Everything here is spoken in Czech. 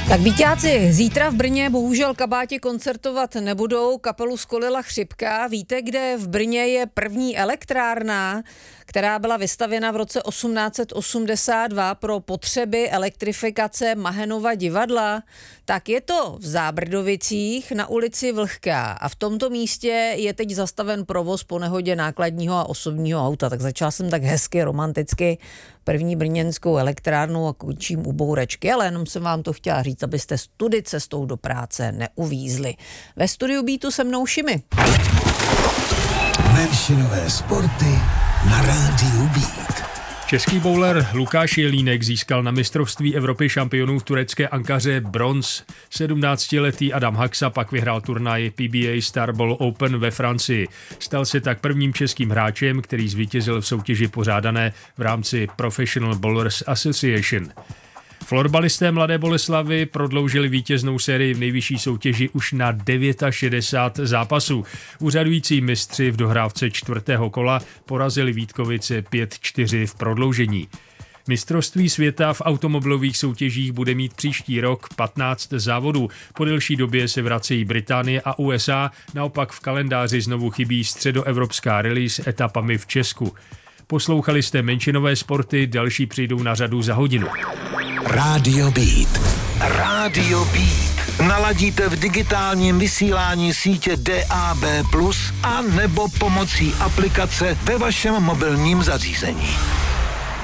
Tak víťáci, zítra v Brně bohužel kabáti koncertovat nebudou, kapelu skolila chřipka. Víte, kde v Brně je první elektrárna, která byla vystavěna v roce 1882 pro potřeby elektrifikace Mahenova divadla? Tak je to v Zábrdovicích na ulici Vlhká a v tomto místě je teď zastaven provoz po nehodě nákladního a osobního auta. Tak začala jsem tak hezky, romanticky první brněnskou elektrárnu a končím u bouračky, ale jenom jsem vám to chtěla říct, abyste tudy cestou do práce neuvízli. Ve studiu Beatu se mnou Šimi. Menšinové sporty na rádiu Beat. Český bowler Lukáš Jelínek získal na mistrovství Evropy šampionů v turecké Ankaře bronz. 17letý Adam Haxa pak vyhrál turnaj PBA Star Bowl Open ve Francii. Stal se tak prvním českým hráčem, který zvítězil v soutěži pořádané v rámci Professional Bowlers Association. Florbalisté Mladé Boleslavi prodloužili vítěznou sérii v nejvyšší soutěži už na 69 zápasů. Úřadující mistři v dohrávce čtvrtého kola porazili Vítkovice 5-4 v prodloužení. Mistrovství světa v automobilových soutěžích bude mít příští rok 15 závodů. Po delší době se vracejí Británie a USA, naopak v kalendáři znovu chybí středoevropská rally s etapami v Česku. Poslouchali jste menšinové sporty, další přijdou na řadu za hodinu. Rádio Beat. Rádio Beat. Naladíte v digitálním vysílání sítě DAB+, a nebo pomocí aplikace ve vašem mobilním zařízení.